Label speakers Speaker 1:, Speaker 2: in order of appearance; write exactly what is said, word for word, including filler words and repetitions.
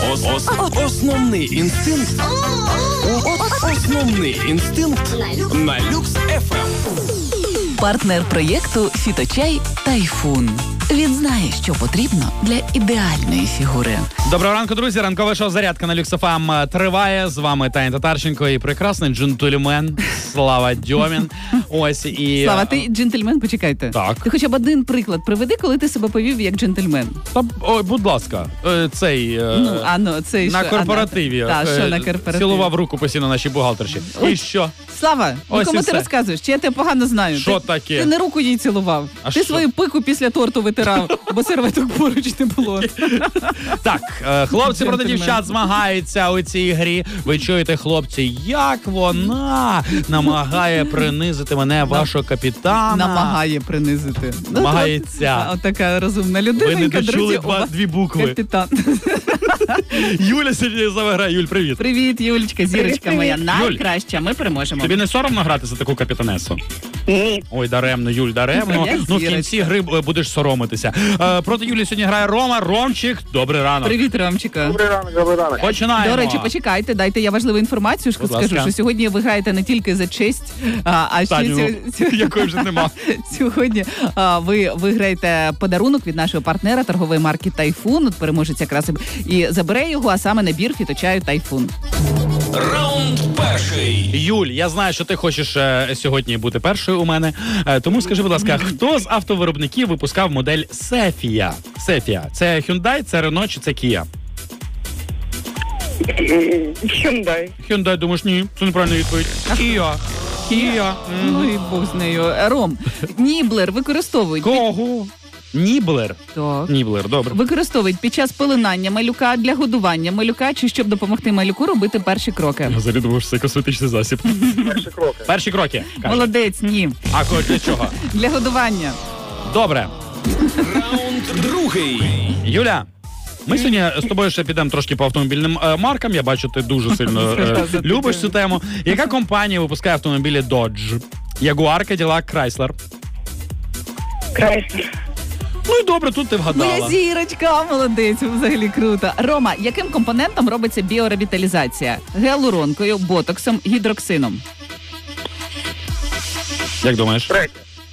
Speaker 1: Ос, ос, основний інстинкт. Основний інстинкт на Люкс еф ем.
Speaker 2: Партнер проєкту «Фіточай Тайфун». Він знає, що потрібно для ідеальної фігури.
Speaker 3: Доброго ранку, друзі. Ранкове шоу «Зарядка» на Люкс еф ем триває. З вами Таня Татарченко і прекрасний джентльмен Слава Дьомін. Ось і...
Speaker 4: Слава, ти джентльмен? Почекайте.
Speaker 3: Так.
Speaker 4: Ти хоча б один приклад приведи, коли ти себе повів як джентльмен.
Speaker 3: Та, ой, будь ласка, цей...
Speaker 4: Ну, а ну, цей
Speaker 3: на
Speaker 4: що?
Speaker 3: корпоративі.
Speaker 4: А, на... Та, що на корпоративі?
Speaker 3: Цілував руку постійно нашій бухгалтерші. І що?
Speaker 4: Слава,
Speaker 3: Ось
Speaker 4: кому
Speaker 3: і
Speaker 4: ти
Speaker 3: все.
Speaker 4: розказуєш? Чи я тебе погано знаю?
Speaker 3: Що
Speaker 4: ти,
Speaker 3: таке?
Speaker 4: Ти не руку їй цілував.
Speaker 3: А
Speaker 4: ти
Speaker 3: що?
Speaker 4: свою пику після торту витирав, бо серветок поруч не було.
Speaker 3: Так, е, хлопці проти
Speaker 4: Джентльмен.
Speaker 3: дівчат змагаються у цій грі. Ви чуєте, хлопці, як вона намагає принизити мене, вашого капітана.
Speaker 4: Намагає принизити.
Speaker 3: Намагається.
Speaker 4: От, от така розумна людина.
Speaker 3: Ви не
Speaker 4: яка,
Speaker 3: дочули
Speaker 4: друзі,
Speaker 3: два,
Speaker 4: у вас
Speaker 3: дві букви.
Speaker 4: Капітан.
Speaker 3: Юля сьогодні завиграє. Юль, привіт.
Speaker 4: Привіт, Юлечка, зірочка моя. Найкраща, ми переможемо.
Speaker 3: Тобі не соромно грати за таку капітанесу?
Speaker 5: Ні.
Speaker 3: Ой, даремно, Юль, даремно.
Speaker 4: Я
Speaker 3: Ну, в
Speaker 4: зірочка.
Speaker 3: кінці гри е, будеш соромитися. Е, проти Юлі сьогодні грає Рома. Ромчик, добрий ранок.
Speaker 4: Привіт, Ромчика.
Speaker 5: Добрий ранок, добрий ранок.
Speaker 3: Починаємо.
Speaker 4: До речі, почекайте, дайте я важливу інформацію
Speaker 3: Будь
Speaker 4: скажу,
Speaker 3: ласка.
Speaker 4: що сьогодні ви граєте не тільки за честь, а, а ще
Speaker 3: Таню,
Speaker 4: сьо- сьо-
Speaker 3: якої вже нема.
Speaker 4: сьогодні а, ви виграєте подарунок від нашого партнера торгової марки Тайфун. От переможець якраз і- і забере його, а саме набір фіточаю Тайфун.
Speaker 1: Раунд перший.
Speaker 3: Юль, я знаю, що ти хочеш е, сьогодні бути першою у мене. Е, тому скажи, будь ласка, хто з автовиробників випускав модель Сефія? Сефія. Це Hyundai, це Renault чи це Kia?
Speaker 5: Hyundai.
Speaker 3: Hyundai, думаєш, ні, це неправильна відповідь. Kia. Kia.
Speaker 4: Ну і Бог з нею. Ром, Ніблер використовують. під-
Speaker 3: Кого? Ніблер.
Speaker 4: Так.
Speaker 3: Ніблер, добре.
Speaker 4: Використовують під час пеленання малюка, для годування малюка, чи щоб допомогти малюку робити перші кроки.
Speaker 3: Я взагалі думав, що це косметичний засіб.
Speaker 5: Перші кроки.
Speaker 3: Перші кроки. каже.
Speaker 4: Молодець, ні.
Speaker 3: А ко- для чого?
Speaker 4: Для годування.
Speaker 3: Добре.
Speaker 1: Раунд другий.
Speaker 3: Юля, ми сьогодні з тобою ще підемо трошки по автомобільним е, маркам. Я бачу, ти дуже сильно е, любиш цю тему. Яка компанія випускає автомобілі Dodge? Jaguar, Cadillac, Chrysler?
Speaker 5: Крайслер.
Speaker 3: Ну і добре, тут ти
Speaker 4: Моя
Speaker 3: вгадала.
Speaker 4: зірочка, молодець, взагалі круто. Рома, яким компонентом робиться біоревіталізація? Гіалуронкою, ботоксом, гідроксином?
Speaker 3: Як думаєш?
Speaker 5: Третє.